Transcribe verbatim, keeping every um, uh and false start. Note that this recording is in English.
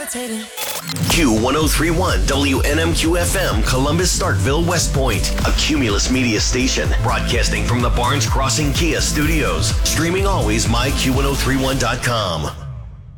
levitating. Q one oh three point one W N M Q F M, Columbus, Starkville, West Point. A Cumulus media station broadcasting from the Barnes Crossing Kia studios. Streaming always my Q ten thirty-one dot com.